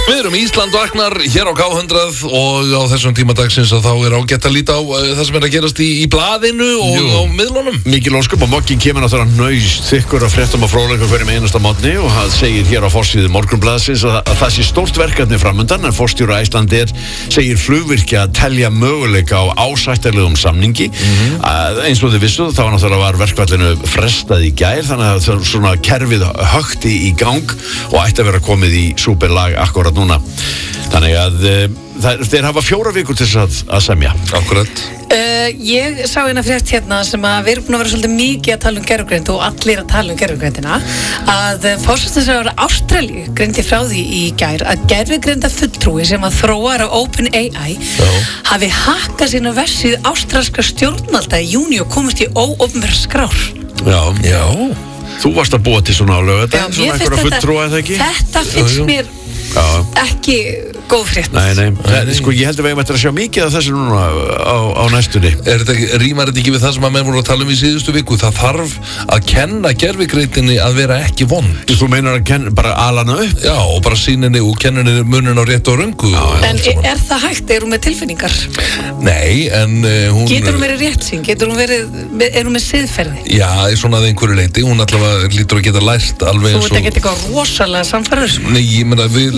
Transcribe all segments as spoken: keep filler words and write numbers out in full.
Við erum Ísland vaknar hér á K hundrað og á þessum tíma dagsins að þá er ágætt að líta á uh, það sem er að gerast í, í blaðinu og Jú. á miðlunum. Mikil ósköp og Moggi kemur náttúrulega nöys þykkur að fréttum og fróðleika hverjum einasta morgni og það segir hér á forsíðu Morgunblaðsins að, að það sé stórt verkefni framundan en forstjóri Icelandair segir flugvirkja að telja möguleika á ásættarlegum samningi. Mm-hmm. að, eins og þið vissu þá náttúrulega var verkfallinu frestað í gær þannig að það svona kerfið hökti í gang og ætti að vera komið í súperlag akkurat núna. Þannig að uh, það, þeir hafa fjóra vikur til þess að, að semja. Akkurat. Uh, ég sá eina frétt hérna sem að við erum búin að vera svolítið mikið að tala um gervigreind og allir að tala um gervigrindina að uh, forsætisráðherra Ástralíu greindi frá því í gær að gervigreinda fulltrúi sem að þróar á OpenAI hafi hakkað sína versið ástralskra stjórnvalda í júní og komist í óopinberar skrár. Já. Já. Þú varst að búa til svona álögu þetta, Já, svona einhverja fulltrúa eða ekki? Þetta finnst jú, jú. mér Já. ekki góð frétt. Nei, nei, það, sko ég heldur við eigum eftir að sjá mikið af þessu núna á, á næstunni. Er þetta ekki, rýmar þetta ekki við það sem að menn voru að tala um í síðustu viku? Það þarf að kenna gervigreindinni að vera ekki vond. Þú meinar að kenna, bara alana upp? Já, og bara sýninni og kenninni munin á rétt og röngu. Já, en er, er það hægt? Er hún með tilfinningar? Nei, en uh, hún... Getur hún verið réttsýn? Getur hún verið, er hún með siðferði? Já, svona að einhverju leyti. Hún allavega lítur að geta lært alveg eins og... Þú veit ekki eitthvað rosalega samfærður? Nei, ég meina, við...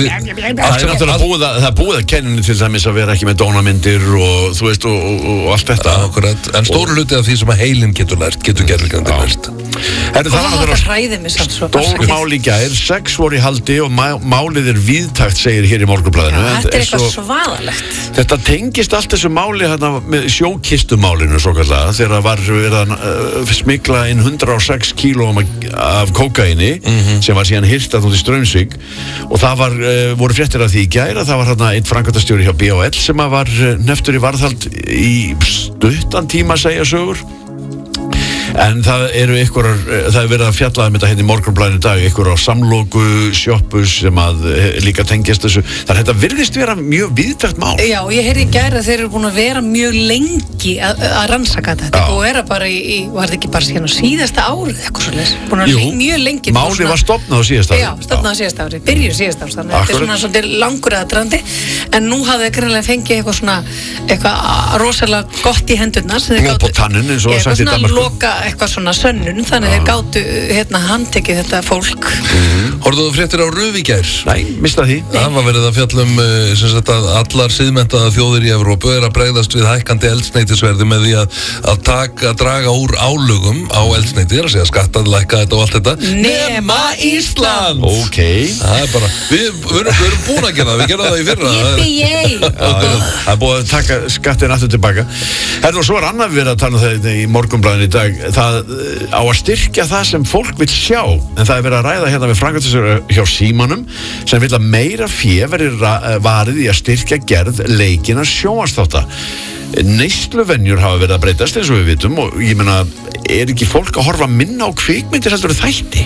Það er náttúrulega búið að, það er búið að kenninni til dæmis að vera ekki með dónamyndir og þú veist og, og, og allt þetta. Akkurat, en stóru hluti af því sem að heilin getur lært, getur gervigreindin lært. Herru, það var náttúrulega hræðið mig samt svo. Stór mál í gær, sex voru í haldi og má, málið er víðtækt segir hér í Morgunblaðinu. Ja, þetta er eitthvað svaðalegt. Þetta tengist allt þessu máli hérna með sjókistumálinu svo kallega þegar var verið að uh, smygla inn hundrað og sex kílóum af kókaini mm-hmm. sem var síðan hirtað út í Straumsvík og það var, uh, voru fréttir af því í gær að það var hérna einn framkvæmdastjóri hjá B O L sem var neftur í varðhald í stuttan tíma segja sögur en það eru einhverjar, það er verið að fjalla um þetta hérna í Morgunblaðinu í dag, einhverjar samloku sjoppu sem að líka tengjast þessu, þannig að þetta virðist vera mjög víðtækt mál. Já, ég heyrði í gær að þeir eru búin að vera mjög lengi að, að rannsaka þetta, og vera bara í, í var þetta ekki bara síðan á síðasta árið eitthvað svolítið, búin að vera mjög lengi. Málið var stofnað á síðasta ári. Já, stofnað á síðasta ári, byrjuð síðasta ári, þannig að þetta er svona svolítið langur aðdragandi, en nú hafði þeir greinilega fengið eitthvað svona, eitthvað rosalega gott í hendurnar sem þeir gátu, på tanninn, eins og sagt í Danmörku. Eitthvað svona sönnun, þannig að þeir gátu hérna handtekið þetta fólk. Mm-hmm. Horfðu fréttir á Röf í gær? Nei, mista því. Það var verið að fjalla um sem sagt að allar siðmenntaða þjóðir í Evrópu er að bregðast við hækkandi eldsneytisverði með því að, að taka, draga úr álögum á eldsneyti, það er að segja skattað, lækka þetta og allt þetta. Nema Ísland! Ok. Það er bara, við, við, erum, við erum búin að gera það, við gerum það í fyrra. Yippee-yay! Það er búið að taka skattin aftur tilbaka. Herðu, og svo er annað verið að tala um þetta í Morgunblaðinu í dag. Það á að styrkja það sem fólk vil sjá en það er verið að ræða hérna með framkvæmdastjóra hjá Símanum sem vil að meira fé verið varið í að styrkja gerð leikina sjónvarpsþátta. Neysluvenjur hafa verið að breytast eins og við vitum og ég meina, er ekki fólk að horfa minna á kvikmyndir heldur þætti?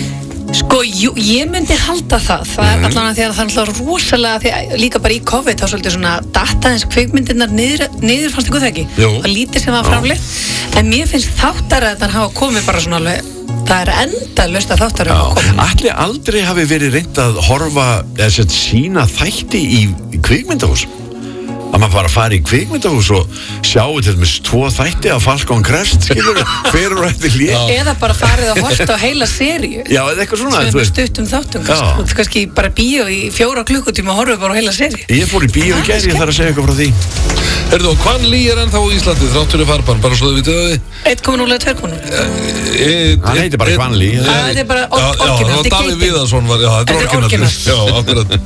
Sko, jú, ég myndi halda það, það er mm. allan að því að það er alltaf rosalega, því að líka bara í COVID þá svolítið svona dataðins kvikmyndirnar niður, niður fannst ykkur það ekki, Jú. það lítið sem var framleitt, en mér finnst þáttaræðnar hafa komið bara svona alveg, það er endalaust að þáttaræðnar hafa komið. Ætli aldrei hafi verið reynt að horfa, eða sett sína þætti í kvikmyndahús? Að maður bara fara í kvikmyndahús og sjáu til dæmis tvo þætti af Falcon Crest, skilur, hver og rætti hlið. Eða bara farið að horta á heila seríu. Já, eða eitthvað svona. Sem er með stuttum þáttum, kannski. Þú kannski bara bíó í fjóra klukkutíma og horfið bara á heila seríu. Ég fór í bíó í gær, ég þarf að segja eitthvað frá því. Herðu, og Hvann Lí er ennþá í Íslandi, þráttur í farbann, bara svo þið vitið það þið? eitt komma núll eða tvö komma núll. Hann heitir bara Hvann Lí. Það er bara orginal, þetta er Davíð Viðarsson var, já, þetta er orginal. Já, akkurat.